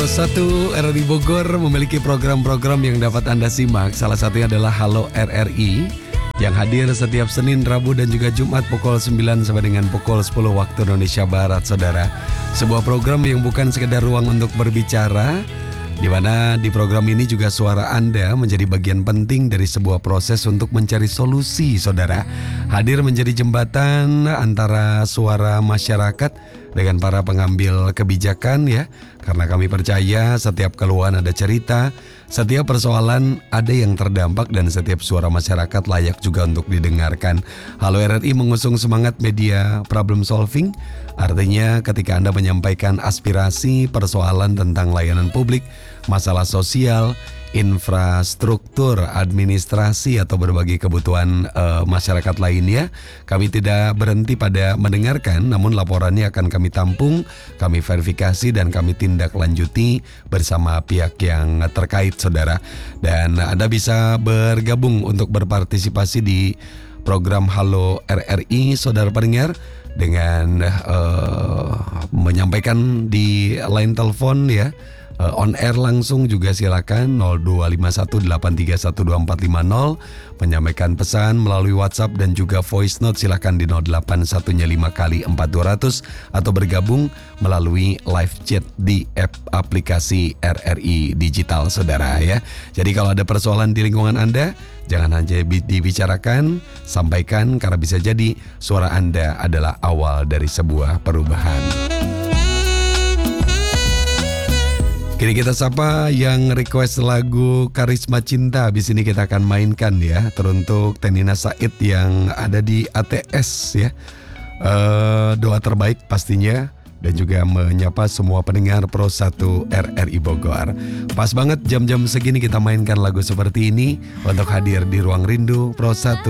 Pro 1 RRI Bogor memiliki program-program yang dapat Anda simak. Salah satunya adalah Halo RRI yang hadir setiap Senin, Rabu, dan juga Jumat pukul 9 sampai dengan pukul 10 waktu Indonesia Barat, saudara. Sebuah program yang bukan sekedar ruang untuk berbicara, di mana di program ini juga suara Anda menjadi bagian penting dari sebuah proses untuk mencari solusi, saudara. Hadir menjadi jembatan antara suara masyarakat dengan para pengambil kebijakan, ya. Karena kami percaya setiap keluhan ada cerita, setiap persoalan ada yang terdampak, dan setiap suara masyarakat layak juga untuk didengarkan. Halo RRI mengusung semangat media problem solving. Artinya ketika Anda menyampaikan aspirasi, persoalan tentang layanan publik, masalah sosial, infrastruktur, administrasi, atau berbagai kebutuhan masyarakat lainnya, kami tidak berhenti pada mendengarkan, namun laporannya akan kami tampung, kami verifikasi, dan kami tindak lanjuti bersama pihak yang terkait, saudara. Dan Anda bisa bergabung untuk berpartisipasi di program Halo RRI, saudara pendengar, dengan menyampaikan di line telepon, ya. On air langsung juga silakan 0251831250, menyampaikan pesan melalui WhatsApp dan juga voice note silakan di 0815 atau bergabung melalui live chat di aplikasi RRI Digital, saudara, ya. Jadi kalau ada persoalan di lingkungan Anda, jangan hanya dibicarakan, sampaikan, karena bisa jadi suara Anda adalah awal dari sebuah perubahan. Kini kita sapa yang request lagu Karisma Cinta. Habis ini kita akan mainkan, ya, teruntuk Tenina Said yang ada di ATS, ya. Doa terbaik pastinya, dan juga menyapa semua pendengar Pro 1 RRI Bogor. Pas banget jam-jam segini kita mainkan lagu seperti ini untuk hadir di Ruang Rindu Pro 1